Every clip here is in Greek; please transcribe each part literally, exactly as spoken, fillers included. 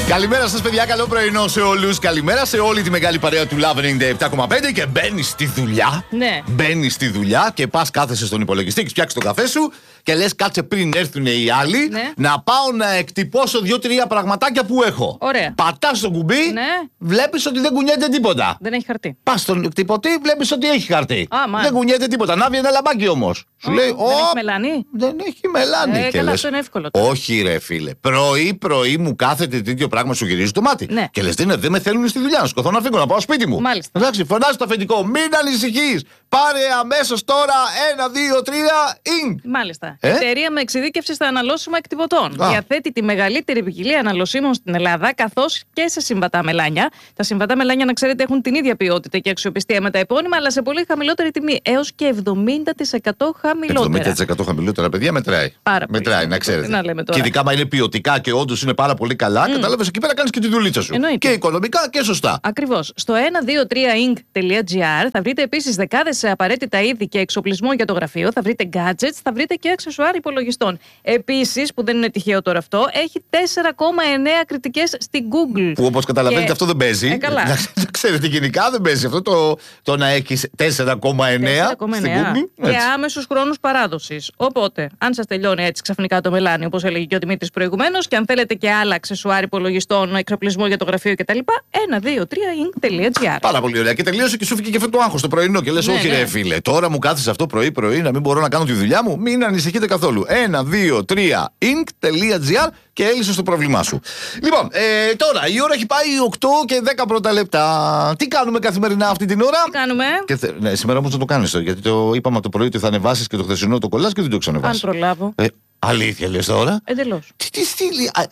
Καλημέρα σας, παιδιά. Καλό πρωινό σε όλους. Καλημέρα σε όλη τη μεγάλη παρέα του Love ενενήντα επτά κόμμα πέντε. Και μπαίνεις στη δουλειά. Ναι. Μπαίνεις στη δουλειά και πας, κάθεσαι στον υπολογιστή και φτιάξεις τον καφέ σου. Και λες, κάτσε πριν έρθουν οι άλλοι, ναι. να πάω να εκτυπώσω δύο-τρία πραγματάκια που έχω. Ωραία. Πατάς το κουμπί, ναι. βλέπεις ότι δεν κουνιέται τίποτα. Δεν έχει χαρτί. Πας στον εκτυπωτή, βλέπεις ότι έχει χαρτί. Α, δεν κουνιέται τίποτα. Ανάβει ένα λαμπάκι όμως. Σου λέει, δεν έχει μελάνι. Δεν έχει μελάνι. Ε, και καλά, λες, αυτό είναι εύκολο. Τώρα. όχι, ρε φίλε. Πρωί-πρωί μου κάθεται τέτοιο πράγμα, σου γυρίζει το μάτι. Ναι. Και λες, δεν, δεν με θέλουν στη δουλειά. Να σκοθώ να φύγω, να πάω σπίτι μου. Μάλιστα. Εντάξει, φωνάζει το αφεντικό. Μην ανησυχείς. Πάρε αμέσως τώρα ένα, δύο, τρία, ινκ. Μάλιστα. Ε? Εταιρεία με εξειδίκευση στα αναλώσιμα εκτυπωτών. Α. Διαθέτει τη μεγαλύτερη ποικιλία αναλωσίμων στην Ελλάδα, καθώς και σε συμβατά μελάνια. Τα συμβατά μελάνια, να ξέρετε, έχουν την ίδια ποιότητα και αξιοπιστία με τα επώνυμα, αλλά σε πολύ χαμηλότερη τιμή. Έως και εβδομήντα τοις εκατό χαμηλότερα. εβδομήντα τοις εκατό χαμηλότερα, παιδιά, μετράει. Πάρα μετράει, πολύ. να ξέρετε. Να λέμε τώρα. Και ειδικά, άμα είναι ποιοτικά και όντως είναι πάρα πολύ καλά, mm. κατάλαβες, εκεί πέρα κάνεις και τη δουλίτσα σου. Εννοείται. Και οικονομικά και σωστά. Ακριβώς. Στο ένα δύο τρία ινκ τελεία τζι άρ θα βρείτε επίσης δεκάδες απαραίτητα είδη και εξοπλισμό για το γραφείο. Θα βρείτε gadgets, θα βρείτε και αξεσουάρ υπολογιστών. Επίσης, που δεν είναι τυχαίο τώρα αυτό, έχει τέσσερα κόμμα εννέα κριτικές στην Google. Που όπως καταλαβαίνετε και... αυτό δεν παίζει. Ε, καλά. Να ξέρετε, γενικά δεν παίζει αυτό το, το να έχεις τέσσερα κόμμα εννέα στην Google. Και άμεσους χρόνους παράδοσης. Οπότε, αν σας τελειώνει έτσι ξαφνικά το μελάνι, όπως έλεγε και ο Δημήτρης προηγουμένως, και αν θέλετε και άλλα αξεσουάρ υπολογιστών, εξοπλισμό για το γραφείο κτλ. ένα δύο τρία ινκ τελεία τζι άρ. Πάρα πολύ ωραία. Και τελείωσε και σου φύγει και αυτό το άγχος το πρωινό. Και λες, ναι, όχι, ναι. ρε φίλε, τώρα μου κάθεσαι αυτό πρωί-πρωί να μην μπορώ να κάνω τη δουλειά μου. Μην ανησυχείτε καθόλου. ένα δύο τρία ινκ τελεία τζι άρ και έλυσες το πρόβλημά σου. Λοιπόν, ε, τώρα η ώρα έχει πάει οκτώ και δέκα πρώτα λεπτά. Τι κάνουμε καθημερινά αυτή την ώρα? Τι κάνουμε? Και θε, ναι, σήμερα όμως δεν το κάνεις, γιατί το είπαμε το πρωί ότι θα ανεβάσεις και το χθεσινό το κολλάς και δεν το ξανεβάσεις. Αν προλάβω. Ε, αλήθεια λες τώρα? Εντελώς. Τι, τι στείλει. Α,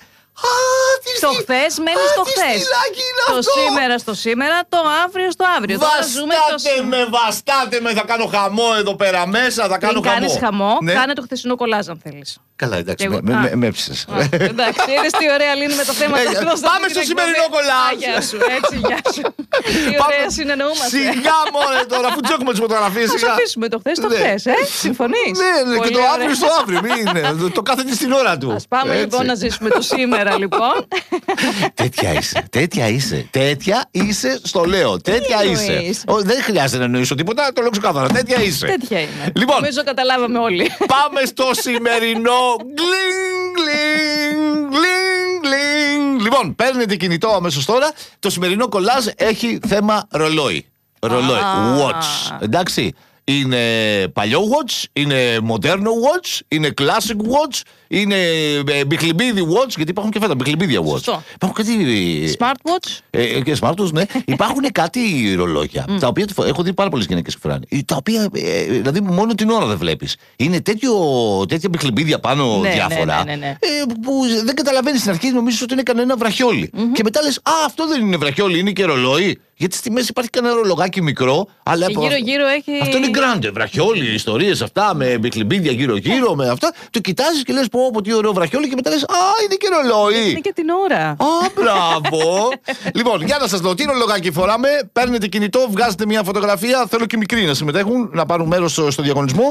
το χθες μένει στο χθες. Το αυτό. σήμερα στο σήμερα, το αύριο στο αύριο. Βαστάτε ζούμε το... με, βαστάτε με, θα κάνω χαμό εδώ πέρα μέσα, θα κάνω χαμό. Αν κάνεις χαμό, ναι. κάνε το χθεσινό κολλάζ αν θέλεις. Καλά, εντάξει, εγώ... με, με, με έψησες. Εντάξει, είδες τι ωραία λύνουμε το θέμα. Πάμε στο σημερινό κολλάζ. Γεια σου, έτσι, γεια σου. Τι ωραία συνεννοούμαστε. Σιγά μωρέ τώρα, αφού τσέχουμε τις φωτογραφίες. Ας αφήσουμε το χθες το χθες, ε, συμφωνείς? Ναι, ναι, και το αύριο στο αύριο, το κάθεται στην ώρα του. Ας πάμε λοιπόν να ζήσουμε το σήμερα λοιπόν. Τέτοια είσαι, τέτοια είσαι, τέτοια είσαι, στο λέω, τέτοια είσαι. Δεν χρειάζεται να εννοήσω τίποτα, το λέω ξεκάθαρα, τέτοια είσαι. Τέτοια είναι. Λοιπόν, νομίζω καταλάβαμε όλοι. Πάμε στο σημερινό γκλινγκ, γκλινγκ, γκλινγκ, γκλινγκ. Λοιπόν, παίρνετε κινητό αμέσως τώρα. Το σημερινό κολλάζ έχει θέμα ρολόι. Ρολόι, watch, εντάξει. Είναι παλιό watch, είναι μοντέρνο watch, είναι classic watch, είναι μπιχλιμπίδι watch, γιατί υπάρχουν και αυτά τα μπιχλιμπίδια watch. Σωστό. Υπάρχουν κάτι. Smartwatch. Ε, και smartwatch, ναι. Υπάρχουν κάτι ρολόγια, mm. τα οποία έχω δει πάρα πολλές γυναίκες που φοράνε. Τα οποία, ε, δηλαδή, μόνο την ώρα δεν βλέπεις. Είναι τέτοιο, τέτοια μπιχλιμπίδια πάνω ναι, διάφορα, ναι, ναι, ναι, ναι. Ε, που δεν καταλαβαίνεις στην αρχή, νομίζεις ότι είναι κανένα βραχιόλι. Mm-hmm. Και μετά λες, α, αυτό δεν είναι βραχιόλι, είναι και ρολόι. Γιατί στη μέση υπάρχει κανένα ρολογάκι μικρό, αλλά. Και γύρω-γύρω έχει. Αυτό είναι γκράντε, βραχιόλι, ιστορίες αυτά με μπιχλιμπίδια γύρω-γύρω, με αυτά. Το κοιτάζεις και λες, πω, πω, τι ωραίο βραχιόλι, και μετά λες, α, είναι και ρολόι. Είναι και την ώρα. Α, μπράβο. Λοιπόν, για να σας δω, τι ρολογάκι φοράμε. Παίρνετε κινητό, βγάζετε μια φωτογραφία. Θέλω και μικροί να συμμετέχουν, να πάρουν μέρος στο, στο διαγωνισμό.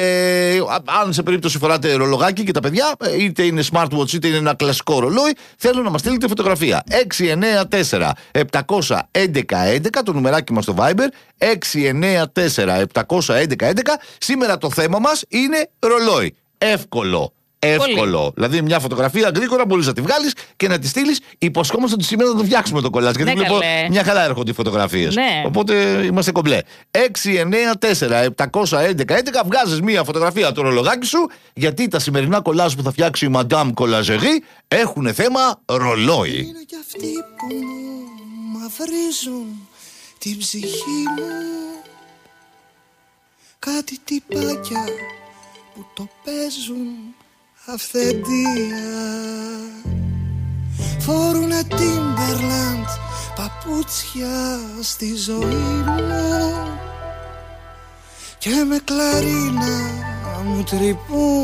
Ε, αν σε περίπτωση φοράτε ρολογάκι και τα παιδιά, είτε είναι smartwatch είτε είναι ένα κλασικό ρολόι, θέλω να μας στείλετε φωτογραφία. έξι εννέα τέσσερα επτά ένα ένα έντεκα, το νουμεράκι μας στο Viber. έξι εννέα τέσσερα επτά ένα ένα έντεκα. Σήμερα το θέμα μας είναι ρολόι. Εύκολο. Εύκολο. Πολύ. Δηλαδή, μια φωτογραφία γρήγορα μπορείς να τη βγάλεις και να τη στείλεις. Υποσχόμαστε ότι σήμερα θα το φτιάξουμε το κολλάζ. Γιατί ναι, βλέπω καλέ. μια χαρά έρχονται οι φωτογραφίες. Ναι. Οπότε είμαστε κομπλέ. έξι εννέα τέσσερα επτά ένα ένα έντεκα. Βγάζεις μια φωτογραφία το ρολογάκι σου. Γιατί τα σημερινά κολλάζ που θα φτιάξει η Madame Κολαζερή έχουν θέμα ρολόι. Είναι κι αυτοί που μαυρίζουν την ψυχή μου. Κάτι τυπάκια που το παίζουν αυθεντία. Φόρουνε Timberland παπούτσια στη ζωή μου και με κλαρίνα μου τρυπούν